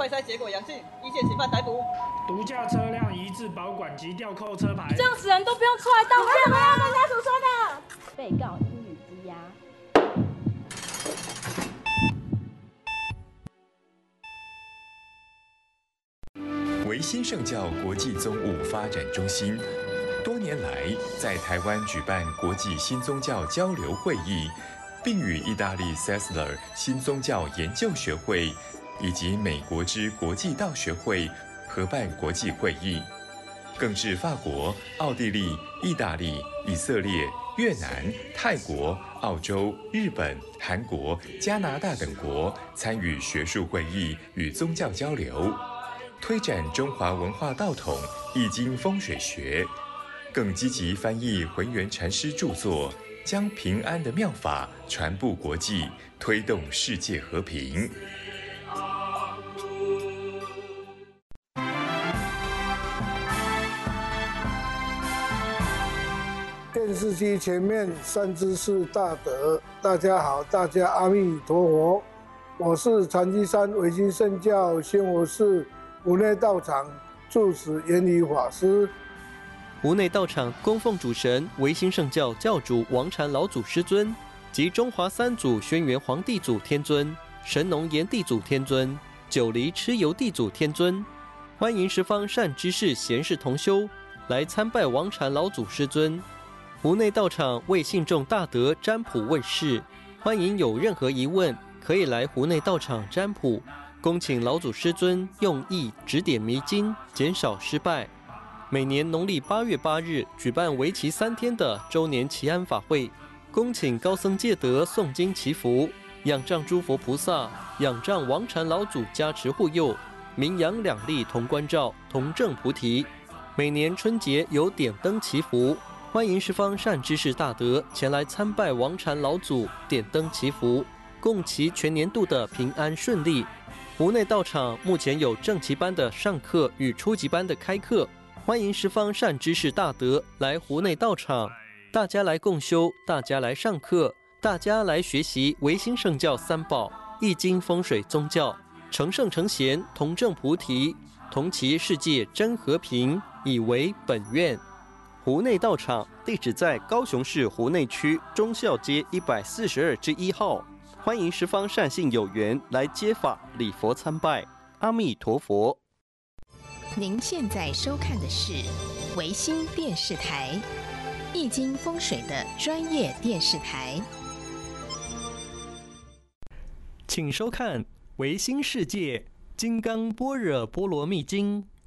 快筛结果阳性，依现嫌犯逮捕。 毒驾车辆移至保管及吊扣车牌。 这样死人都不用出来道歉吗？跟家属说的。被告英语羁押。 维新圣教国际宗务发展中心多年来在台湾举办国际新宗教交流会议，并与意大利 Sessler 新宗教研究学会以及美国之国际道学会合办国际会议，更至法国、奥地利、意大利、以色列、越南、泰国、澳洲、日本、韩国、加拿大等国参与学术会议与宗教交流，推展中华文化道统、易经风水学，更积极翻译浑元禅师著作，将平安的妙法传布国际，推动世界和平。 电视机前面善知识大德，大家好，大家阿弥陀佛。我是禅机山维新圣教仙佛寺湖内道场住持圆理法师。 湖内道场供奉主神维新圣教教主王禅老祖师尊及中华三祖轩辕皇帝祖天尊、神农炎帝祖天尊、九黎蚩尤帝祖天尊，欢迎十方善知识贤士同修来参拜王禅老祖师尊。湖内道场为信众大德占卜问事，欢迎有任何疑问可以来湖内道场占卜，恭请老祖师尊用意指点迷津，减少失败。每年农历8月8日举办为期3天的周年祈安法会，恭请高僧戒德诵经祈福，仰仗诸佛菩萨，仰仗王禅老祖加持护佑，名扬两利同关照，同证菩提。每年春节有点灯祈福，欢迎十方善知识大德前来参拜王禅老祖，点灯祈福，共祈全年度的平安顺利。湖内道场目前有正期班的上课与初级班的开课，欢迎十方善知识大德来湖内道场，大家来共修，大家来上课，大家来学习维新圣教三宝、易经风水宗教，成圣成贤，同证菩提，同祈世界真和平，以为本愿。湖内道场地址在高雄市湖内区忠孝街142-1号，欢迎十方善信有缘来接法礼佛参拜。阿弥陀佛。 您现在收看的是维新电视台，易经风水的专业电视台。 请收看维新世界金刚般若波罗蜜经。